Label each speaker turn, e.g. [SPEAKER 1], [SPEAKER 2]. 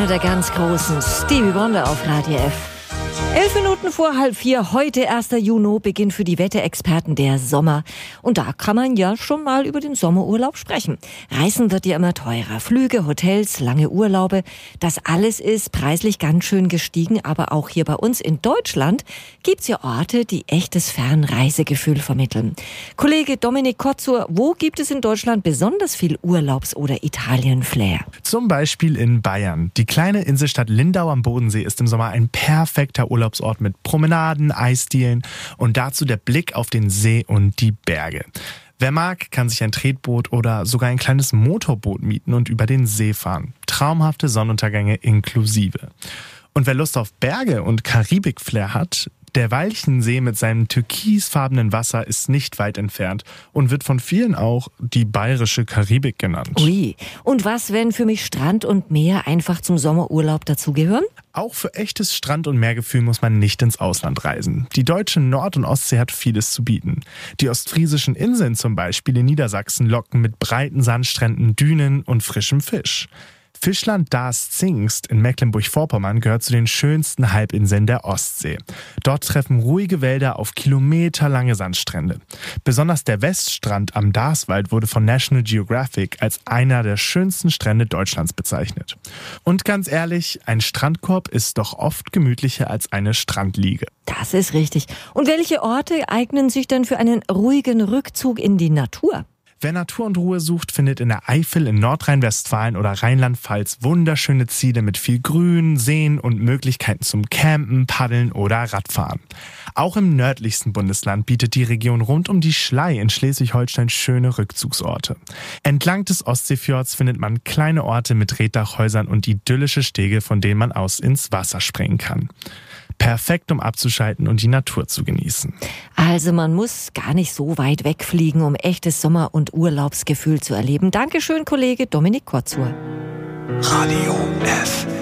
[SPEAKER 1] einer der ganz Großen, Stevie Wonder auf Radio F. 11 Minuten vor 3:30, heute 1. Juni, Beginn für die Wetterexperten der Sommer. Und da kann man ja schon mal über den Sommerurlaub sprechen. Reisen wird ja immer teurer. Flüge, Hotels, lange Urlaube, das alles ist preislich ganz schön gestiegen. Aber auch hier bei uns in Deutschland gibt's ja Orte, die echtes Fernreisegefühl vermitteln. Kollege Dominik Kotzur, wo gibt es in Deutschland besonders viel Urlaubs- oder Italien-Flair?
[SPEAKER 2] Zum Beispiel in Bayern. Die kleine Inselstadt Lindau am Bodensee ist im Sommer ein perfekter Urlaubsort mit Promenaden, Eisdielen und dazu der Blick auf den See und die Berge. Wer mag, kann sich ein Tretboot oder sogar ein kleines Motorboot mieten und über den See fahren. Traumhafte Sonnenuntergänge inklusive. Und wer Lust auf Berge und Karibik-Flair hat, der Walchensee mit seinem türkisfarbenen Wasser ist nicht weit entfernt und wird von vielen auch die bayerische Karibik genannt.
[SPEAKER 1] Ui, und was, wenn für mich Strand und Meer einfach zum Sommerurlaub dazugehören?
[SPEAKER 2] Auch für echtes Strand- und Meergefühl muss man nicht ins Ausland reisen. Die deutsche Nord- und Ostsee hat vieles zu bieten. Die ostfriesischen Inseln zum Beispiel in Niedersachsen locken mit breiten Sandstränden, Dünen und frischem Fisch. Fischland Darß-Zingst in Mecklenburg-Vorpommern gehört zu den schönsten Halbinseln der Ostsee. Dort treffen ruhige Wälder auf kilometerlange Sandstrände. Besonders der Weststrand am Darßwald wurde von National Geographic als einer der schönsten Strände Deutschlands bezeichnet. Und ganz ehrlich, ein Strandkorb ist doch oft gemütlicher als eine Strandliege.
[SPEAKER 1] Das ist richtig. Und welche Orte eignen sich denn für einen ruhigen Rückzug in die Natur?
[SPEAKER 2] Wer Natur und Ruhe sucht, findet in der Eifel in Nordrhein-Westfalen oder Rheinland-Pfalz wunderschöne Ziele mit viel Grün, Seen und Möglichkeiten zum Campen, Paddeln oder Radfahren. Auch im nördlichsten Bundesland bietet die Region rund um die Schlei in Schleswig-Holstein schöne Rückzugsorte. Entlang des Ostseefjords findet man kleine Orte mit Reetdachhäusern und idyllische Stege, von denen man aus ins Wasser springen kann. Perfekt, um abzuschalten und die Natur zu genießen.
[SPEAKER 1] Also man muss gar nicht so weit wegfliegen, um echtes Sommer- und Urlaubsgefühl zu erleben. Dankeschön, Kollege Dominik Kotzur.
[SPEAKER 3] Radio F.